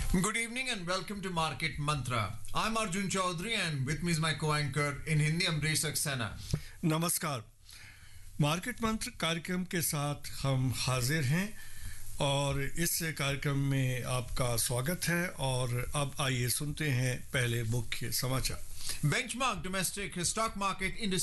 Good evening and welcome to Market Mantra. I'm Arjun Chaudhary and with me is my co-anchor in Hindi Amrish Saxena. नमस्कार। Market मंत्र कार्यक्रम के साथ हम हाजिर हैं और इस कार्यक्रम में आपका स्वागत है और अब आइए सुनते हैं पहले मुख्य समाचार। Benchmark domestic stock market indices